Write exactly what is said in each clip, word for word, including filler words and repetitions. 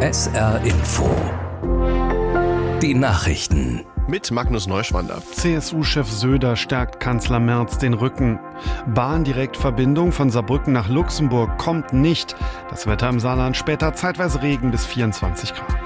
S R Info. Die Nachrichten. Mit Magnus Neuschwander. C S U-Chef Söder stärkt Kanzler Merz den Rücken. Bahndirektverbindung von Saarbrücken nach Luxemburg kommt nicht. Das Wetter im Saarland später zeitweise Regen bis vierundzwanzig Grad.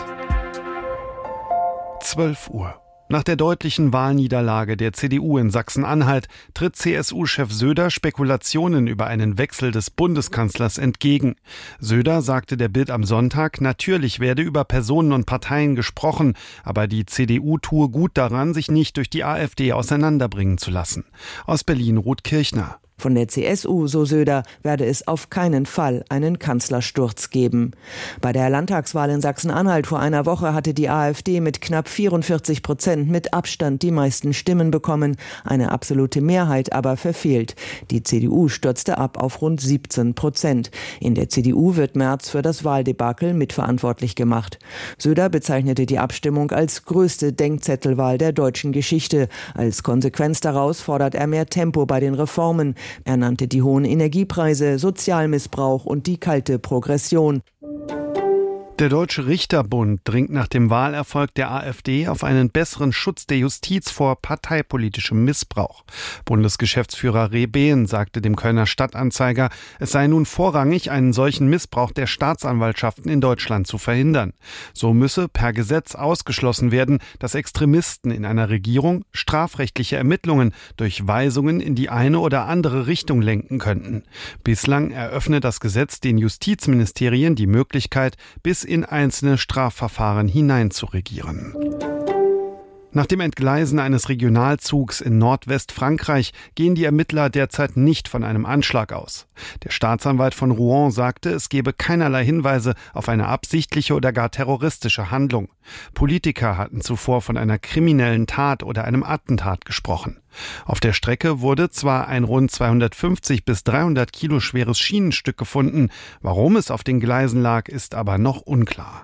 zwölf Uhr. Nach der deutlichen Wahlniederlage der C D U in Sachsen-Anhalt tritt C S U-Chef Söder Spekulationen über einen Wechsel des Bundeskanzlers entgegen. Söder sagte der Bild am Sonntag, natürlich werde über Personen und Parteien gesprochen, aber die C D U tue gut daran, sich nicht durch die AfD auseinanderbringen zu lassen. Aus Berlin Ruth Kirchner. Von der C S U, so Söder, werde es auf keinen Fall einen Kanzlersturz geben. Bei der Landtagswahl in Sachsen-Anhalt vor einer Woche hatte die AfD mit knapp vierundvierzig Prozent mit Abstand die meisten Stimmen bekommen, eine absolute Mehrheit aber verfehlt. Die C D U stürzte ab auf rund siebzehn Prozent. In der C D U wird Merz für das Wahldebakel mitverantwortlich gemacht. Söder bezeichnete die Abstimmung als größte Denkzettelwahl der deutschen Geschichte. Als Konsequenz daraus fordert er mehr Tempo bei den Reformen. Er nannte die hohen Energiepreise, Sozialmissbrauch und die kalte Progression. Der Deutsche Richterbund dringt nach dem Wahlerfolg der AfD auf einen besseren Schutz der Justiz vor parteipolitischem Missbrauch. Bundesgeschäftsführer Rehbehn sagte dem Kölner Stadtanzeiger, es sei nun vorrangig, einen solchen Missbrauch der Staatsanwaltschaften in Deutschland zu verhindern. So müsse per Gesetz ausgeschlossen werden, dass Extremisten in einer Regierung strafrechtliche Ermittlungen durch Weisungen in die eine oder andere Richtung lenken könnten. Bislang eröffne das Gesetz den Justizministerien die Möglichkeit, bis in einzelne Strafverfahren hineinzuregieren. Nach dem Entgleisen eines Regionalzugs in Nordwestfrankreich gehen die Ermittler derzeit nicht von einem Anschlag aus. Der Staatsanwalt von Rouen sagte, es gebe keinerlei Hinweise auf eine absichtliche oder gar terroristische Handlung. Politiker hatten zuvor von einer kriminellen Tat oder einem Attentat gesprochen. Auf der Strecke wurde zwar ein rund zweihundertfünfzig bis dreihundert Kilo schweres Schienenstück gefunden. Warum es auf den Gleisen lag, ist aber noch unklar.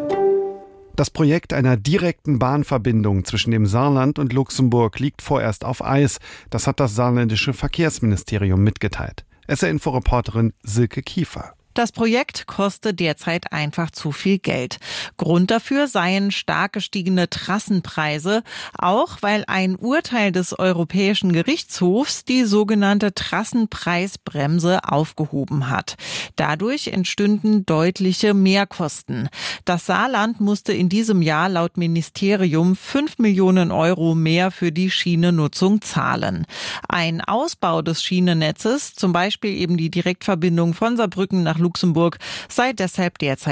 Das Projekt einer direkten Bahnverbindung zwischen dem Saarland und Luxemburg liegt vorerst auf Eis. Das hat das saarländische Verkehrsministerium mitgeteilt. S R Info-Reporterin Silke Kiefer. Das Projekt kostet derzeit einfach zu viel Geld. Grund dafür seien stark gestiegene Trassenpreise, auch weil ein Urteil des Europäischen Gerichtshofs die sogenannte Trassenpreisbremse aufgehoben hat. Dadurch entstünden deutliche Mehrkosten. Das Saarland musste in diesem Jahr laut Ministerium fünf Millionen Euro mehr für die Schienennutzung zahlen. Ein Ausbau des Schienennetzes, zum Beispiel eben die Direktverbindung von Saarbrücken nach Luxemburg, sei deshalb derzeit